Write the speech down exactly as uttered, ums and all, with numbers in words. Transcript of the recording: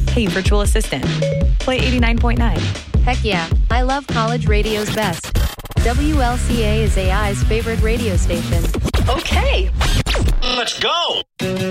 Hey, virtual assistant, play eighty-nine point nine. Heck yeah, I love college radio's best. W L C A is A I's favorite radio station. Okay, let's go.